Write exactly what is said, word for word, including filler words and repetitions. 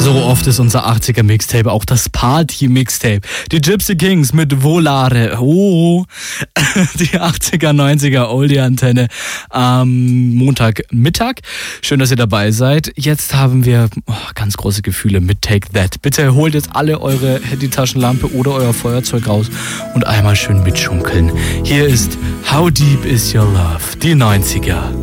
So oft ist unser achtziger-Mixtape auch das Party-Mixtape. Die Gypsy Kings mit Volare. Oh, die achtziger, neunziger Oldie-Antenne am Montagmittag. Schön, dass ihr dabei seid. Jetzt haben wir oh, ganz große Gefühle mit Take That. Bitte holt jetzt alle eure Handy-Taschenlampe oder euer Feuerzeug raus und einmal schön mitschunkeln. Hier ist How Deep Is Your Love, die neunziger.